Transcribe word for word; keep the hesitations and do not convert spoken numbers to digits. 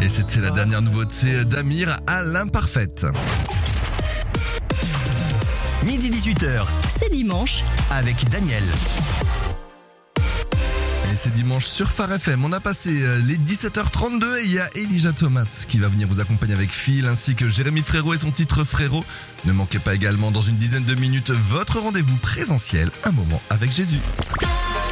Et c'était la dernière nouveauté d'Amir à l'imparfaite. Midi dix-huit heures, C'est dimanche. avec Daniel. Et c'est dimanche sur Phare F M. On a passé les dix-sept heures trente-deux et il y a Elijah Thomas qui va venir vous accompagner avec Phil ainsi que Jérémy Frérot et son titre Frérot. Ne manquez pas également dans une dizaine de minutes votre rendez-vous présentiel, un moment avec Jésus.